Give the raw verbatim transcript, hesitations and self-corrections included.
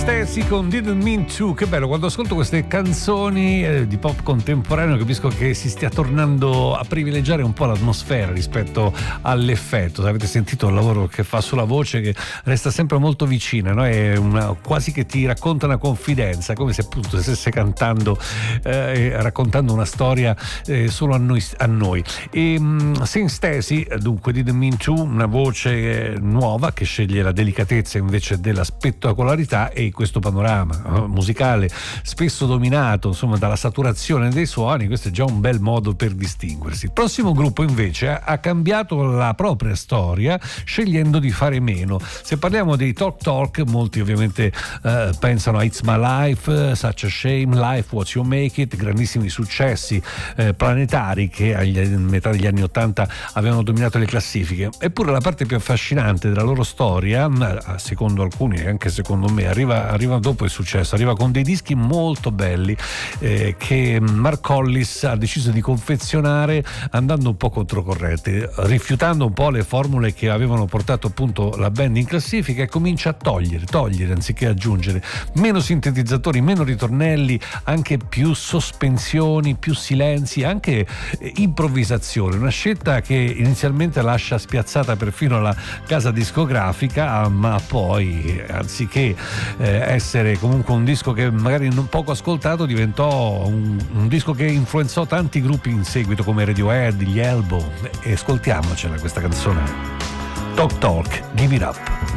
Stacy con Didn't Mean To. Che bello, quando ascolto queste canzoni eh, di pop contemporaneo capisco che si stia tornando a privilegiare un po' l'atmosfera rispetto all'effetto. Avete sentito il lavoro che fa sulla voce, che resta sempre molto vicina, no? È una, quasi che ti racconta una confidenza, come se appunto stesse cantando eh, raccontando una storia eh, solo a noi, a noi. E um, Saint Stacy, dunque, Didn't Mean To, una voce eh, nuova che sceglie la delicatezza invece della spettacolarità, e questo panorama eh, musicale spesso dominato insomma dalla saturazione dei suoni, questo è già un bel modo per distinguersi. Il prossimo gruppo invece ha, ha cambiato la propria storia scegliendo di fare meno. Se parliamo dei Talk Talk, molti ovviamente eh, pensano a It's My Life, Such a Shame, Life What You Make It, grandissimi successi eh, planetari che a metà degli anni ottanta avevano dominato le classifiche. Eppure la parte più affascinante della loro storia, secondo alcuni e anche secondo me, arriva arriva dopo il successo, arriva con dei dischi molto belli eh, che Mark Hollis ha deciso di confezionare andando un po' controcorrente, rifiutando un po' le formule che avevano portato appunto la band in classifica, e comincia a togliere, togliere anziché aggiungere, meno sintetizzatori, meno ritornelli, anche più sospensioni, più silenzi, anche eh, improvvisazione, una scelta che inizialmente lascia spiazzata perfino la casa discografica, ma poi anziché eh, essere comunque un disco che magari non poco ascoltato, diventò un, un disco che influenzò tanti gruppi in seguito come Radiohead, gli Elbow, e ascoltiamocela questa canzone, Talk Talk, Give It Up.